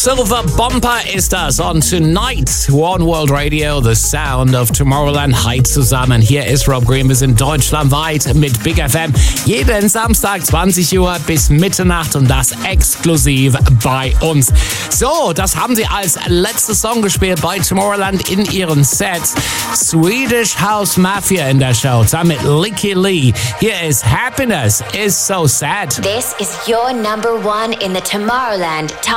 Silver Bomber ist das on Tonight, One World Radio, the sound of Tomorrowland. Hi zusammen, hier ist Rob Green. Wir sind deutschlandweit mit Big FM. Jeden Samstag 20 Uhr bis Mitternacht und das exklusiv bei uns. So, das haben sie als letzter Song gespielt bei Tomorrowland in ihren Sets. Swedish House Mafia in der Show, zusammen mit Licky Lee. Hier ist Happiness is so sad. This is your number one in the Tomorrowland